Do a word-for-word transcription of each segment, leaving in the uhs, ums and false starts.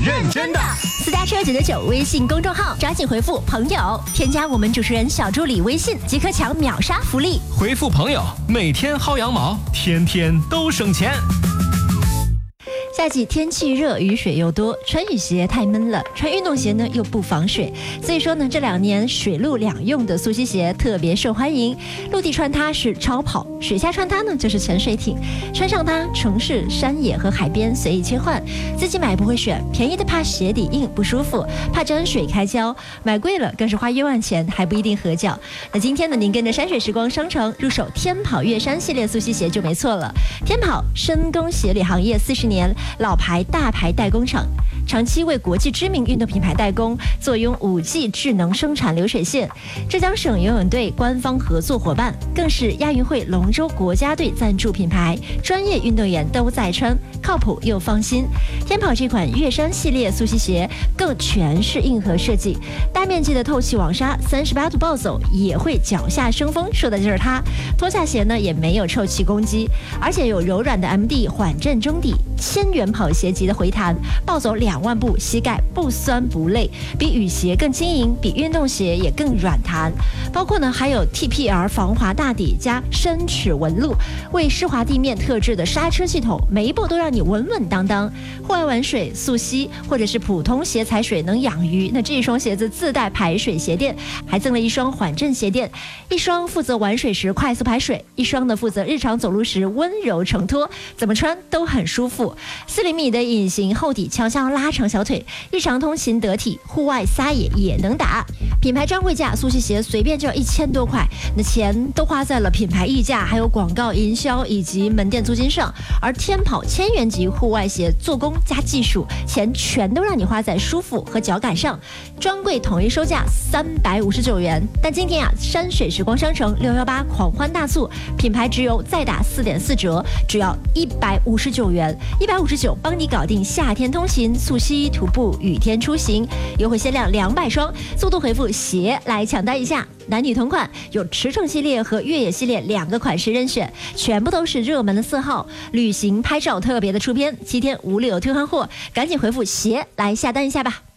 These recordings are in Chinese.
认真的。私家车九九九微信公众号，抓紧回复朋友，添加我们主持人小助理微信，即可抢秒杀福利。 回复朋友，每天薅羊毛，天天都省钱。 夏季天气热，雨水又多，穿雨鞋太闷了，穿运动鞋呢又不防水，所以说呢，这两年水陆两用的速吸鞋特别受欢迎。陆地穿它是超跑，水下穿它呢就是潜水艇。穿上它，城市、山野和海边随意切换。自己买不会选，便宜的怕鞋底硬不舒服，怕沾水开胶；买贵了更是花冤枉钱，还不一定合脚。那今天呢，您跟着山水时光商城入手天跑月山系列速吸鞋就没错了。天跑深耕鞋履行业四十年。老牌大牌代工厂，长期为国际知名运动品牌代工，坐拥五 G 智能生产流水线。浙江省游泳队官方合作伙伴，更是亚运会龙舟国家队赞助品牌，专业运动员都在穿，靠谱又放心。天跑这款月山系列速吸鞋更全是硬核设计，大面积的透气网纱，三十八度暴走也会脚下生风，说的就是它。脱下鞋呢也没有臭气攻击，而且有柔软的 M D 缓震中底，千元跑鞋级的回弹，暴走两万步膝盖不酸不累，比雨鞋更轻盈，比运动鞋也更软弹。包括呢还有 T P R 防滑大底加深齿纹路，为湿滑地面特制的刹车系统，每一步都让你稳稳当当。户外玩水、速吸或者是普通鞋踩水能养鱼，那这一双鞋子自带排水鞋垫，还赠了一双缓震鞋垫，一双负责玩水时快速排水，一双呢负责日常走路时温柔承托，怎么穿都很舒服。四厘米的隐形厚底悄悄拉长小腿，日常通勤得体，户外撒野也能打。品牌专柜价速吸鞋随便就要一千多块，那钱都花在了品牌溢价、还有广告营销以及门店租金上。而天跑千元级户外鞋做工加技术，钱全都让你花在舒服和脚感上。专柜统一收价三百五十九元，但今天啊，山水时光商城六一八狂欢大促，品牌直邮再打四点四折，只要一百五十九元，一百五十九帮你搞定夏天通勤、速吸、徒步、雨天出行，优惠限量两百双，速度回复鞋来抢单一下。男女同款，有驰骋系列和越野系列两个款式任选，全部都是热门的色号，旅行拍照特别的出片，七天无理由退换货，赶紧回复鞋来下单一下吧。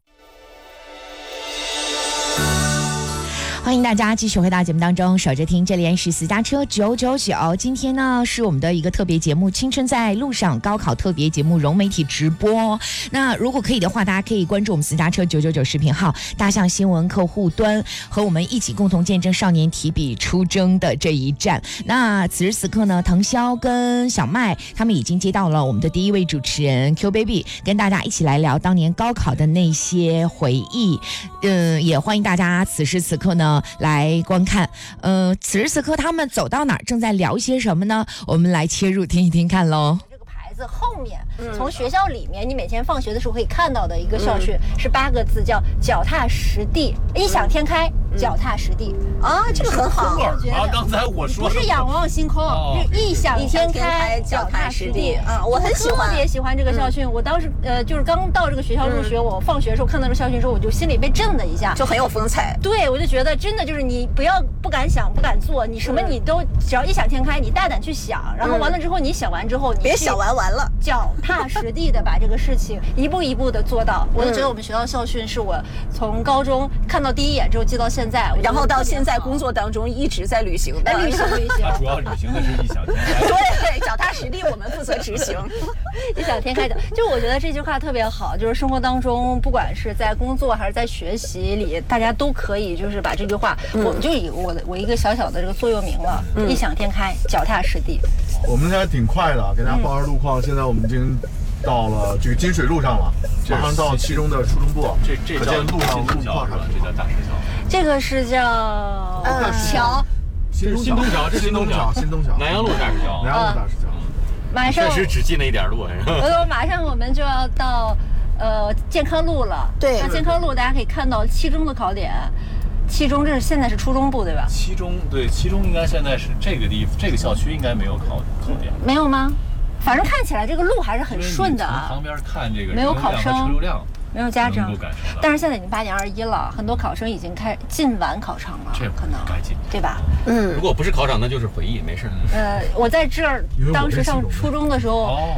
欢迎大家继续回到节目当中，守着听，这里是私家车九九九。今天呢是我们的一个特别节目，青春在路上高考特别节目融媒体直播。那如果可以的话，大家可以关注我们私家车九九九视频号、大象新闻客户端，和我们一起共同见证少年提笔出征的这一战。那此时此刻呢，腾霄跟小麦他们已经接到了我们的第一位主持人 Q Baby， 跟大家一起来聊当年高考的那些回忆。嗯，也欢迎大家此时此刻呢来观看，呃，此时此刻他们走到哪儿，正在聊些什么呢？我们来切入听一听看喽。 这个牌子后面，嗯、从学校里面，你每天放学的时候可以看到的一个校训、嗯、是八个字，叫脚踏实地，异想天开。嗯、脚踏实地啊，这个很好。我觉得啊，刚才我说不是仰望星空，哦、是异想天开，脚踏实地啊！我很喜欢，特别喜欢这个校训。嗯、我当时呃，就是刚到这个学校入学，嗯、我放学的时候看到这个校训之后，我就心里被震了一下， 就很有风采。 对，我就觉得真的就是你不要不敢想，不敢做，你什么你都只要异想天开，你大胆去想，然后完了之后，你想完之后，你别想完完了， 脚踏实地的把这个事情一步一步的做到。我就觉得我们学校校训是我从高中看到第一眼之后记到现在， 然后到现在工作当中一直在履行的， 履行履行。 他主要履行的是异想天开。 对，脚踏实地，我们负责执行。 异想天开的，就我觉得这句话特别好，就是生活当中，不管是在工作还是在学习里，大家都可以就是把这句话，嗯、我就以我的我一个小小的这个座右铭了，嗯、异想天开，脚踏实地。 我们现在挺快的，给大家报下路况。嗯、现在我们已经到了这个金水路上了，马上到其中的初中部。 这这叫路上路况上， 这叫大石桥。 这个是叫呃桥， 新东桥，这是新东桥， 新东桥， 南阳路大石桥， 南阳路大石桥。 马上确实只记那一点路，是吧？ 呃，马上我们就要到呃健康路了。 对， 那健康路大家可以看到七中的考点。七中这是现在是初中部对吧？ 七中对，七中应该现在是这个地这个校区应该没有考考点。 没有吗？反正看起来这个路还是很顺的啊。 从旁边看这个没有考生， 车流量。 没有家长，但是现在已经八点二十一了，很多考生已经开进晚考场了， 这可能该进， 对吧？ 嗯，如果不是考场，那就是回忆，没事。 呃，我在这儿当时上初中的时候，哦，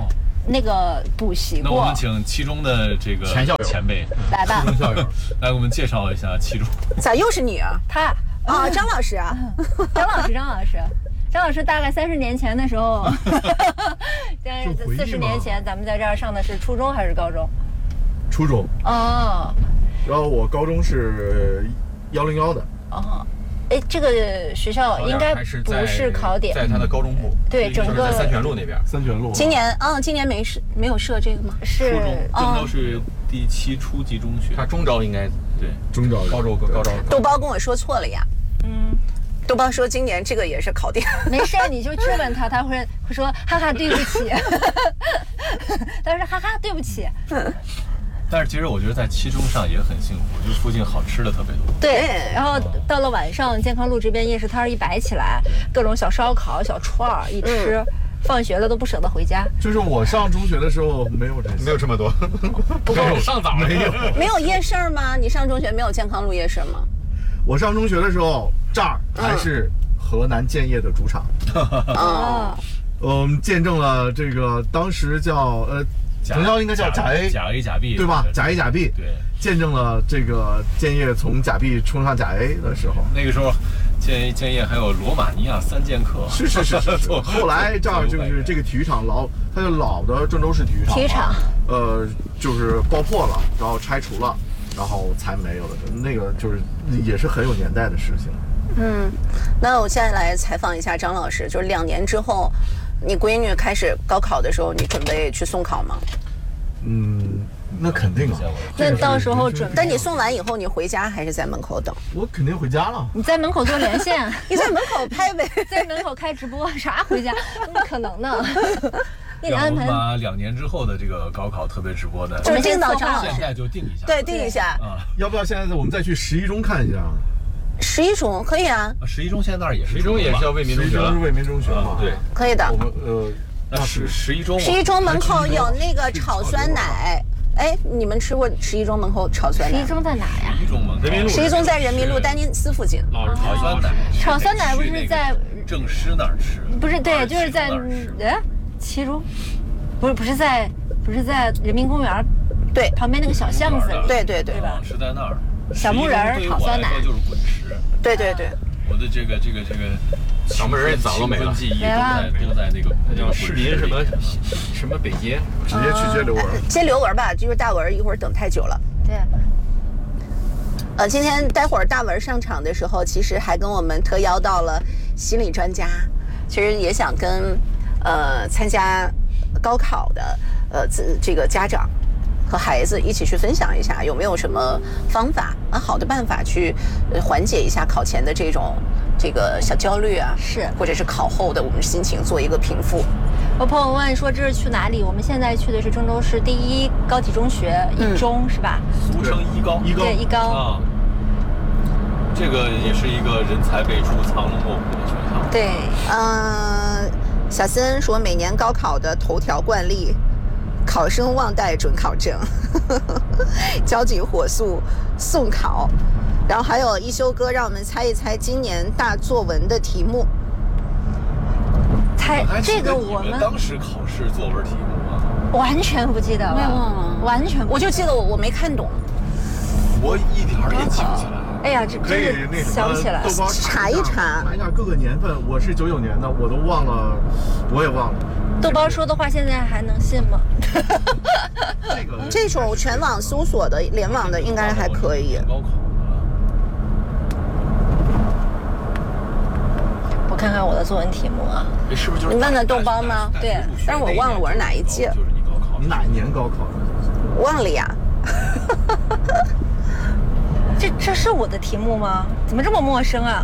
那个补习过。 那我们请其中的这个前校友前辈来吧， 初中校友， 来给我们介绍一下其中。 咋又是你啊？ 他啊，张老师啊， 张老师，张老师。张老师大概三十年前的时候，四十年前咱们在这儿上的是初中还是高中？ 初中。 哦。 然后我高中是幺零幺的。 哦。哎，这个学校应该不是考点， 在他的高中部， 对，整个在三泉路那边。 三泉路。 今年啊，今年没设没有设这个吗？ 是。 初中，郑州是第七初级中学， 他中招应该对， 中招高招高招。 豆包跟我说错了呀。嗯。豆包说今年这个也是考点。 没事，你就质问他，他会会说哈哈对不起，他说哈哈对不起。 但是其实我觉得在七中上也很幸福，就是附近好吃的特别多。 对，然后到了晚上，健康路这边夜市摊一摆起来，各种小烧烤、小串儿一吃，嗯、放学了都不舍得回家。 就是我上中学的时候没有这些， 没有这么多， 不够上早没有没有夜市吗？你上中学没有健康路夜市吗？ 我上中学的时候，这儿还是河南建业的主场。 啊， 我们见证了这个当时叫呃。藤校应该叫甲 A， 甲 A 甲 B 对吧？甲 A 甲 B， 对， 见证了这个建业从甲 B 冲上甲 A 的时候。 那个时候，建建业还有罗马尼亚三剑客。 是是是是。后来这儿就是这个体育场老，它就老的郑州市体育场。 体育场。 呃，就是爆破了，然后拆除了，然后才没有的。那个就是也是很有年代的事情。 嗯，那我现在来采访一下张老师，就是两年之后。你闺女开始高考的时候，你准备去送考吗？ 嗯，那肯定啊。 那到时候准备， 但你送完以后，你回家还是在门口等？ 我肯定回家了。 你在门口做连线， 你在门口拍呗， 在门口开直播，啥回家？不可能的。给你安排。 我们把两年之后的这个高考特别直播的， 就定到张老师， 现在就定一下。 对，定一下。 啊， 要不要现在我们再去十一中看一下？ 十一中可以啊， 十一中现在那儿也是， 十一中也是叫为民中学了， 是为民中学嘛？ 对， 可以的。 我们呃， 那十十一中， 十一中门口有那个炒酸奶，哎，你们吃过十一中门口炒酸奶？ 十一中在哪呀？ 十一中门口， 人民路。 十一中在人民路丹尼斯附近。 哦，炒酸奶， 炒酸奶不是在正师那儿吃？ 不是，对，就是在哎，七中，不是不是在不是在人民公园对旁边那个小巷子里， 对对对吧？ 是在那儿。 小木人炒酸奶就是滚石。 对对对， 我的这个这个这个小木人早都没了， 记忆都在都在那个叫市民什么什么北街， 直接去接刘文。 接刘文吧，就是大文一会儿等太久了。 对。 呃，今天待会儿大文上场的时候，其实还跟我们特邀到了心理专家，其实也想跟呃参加高考的呃这个家长。和孩子一起去分享一下，有没有什么方法啊，好的办法去缓解一下考前的这种这个小焦虑啊， 是， 或者是考后的我们心情做一个平复。 有朋友问说这是去哪里？我们现在去的是郑州市第一高级中学一中、嗯、是吧？ 俗称一高， 一高对一高啊，这个也是一个人才辈出、藏龙卧虎的学校。 对，嗯、呃，小森说每年高考的头条惯例。考生忘带准考证，交警火速送考，然后还有一休哥让我们猜一猜今年大作文的题目。 猜这个我们当时考试作文题目吗？ 完全不记得了， 没忘了， 完全不我就记得我我没看懂， 我一点儿也记不起来。 哎呀，这真是想不起来。 豆包查一查， 查一下各个年份。我是九九年的，我都忘了，我也忘了。 豆包说的话现在还能信吗？ 这个这种全网搜索的、联网的应该还可以。 高考我看看我的作文题目啊。 是不是就是你问了豆包吗？ 对， 但是我忘了我是哪一届。 就是你高考， 你哪一年高考的？ 忘了呀。 这这是我的题目吗？怎么这么陌生啊？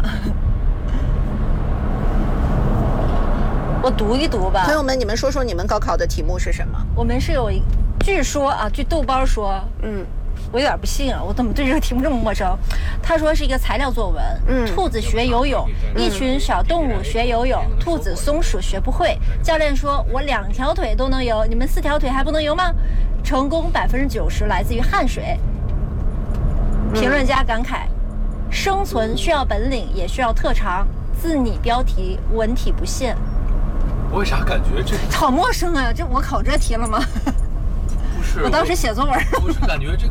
我读一读吧。 朋友们，你们说说你们高考的题目是什么？ 我们是有一，据说啊，据豆包说， 嗯， 我有点不信啊，我怎么对这个题目这么陌生？他说是一个材料作文，嗯，兔子学游泳，一群小动物学游泳，兔子、松鼠学不会。教练说，我两条腿都能游，你们四条腿还不能游吗？成功百分之九十来自于汗水。评论家感慨，生存需要本领，也需要特长。自拟标题，文体不限。 我为啥感觉这好陌生啊？这我考这题了吗？ 不是？ 我当时写作文。 我是感觉这个。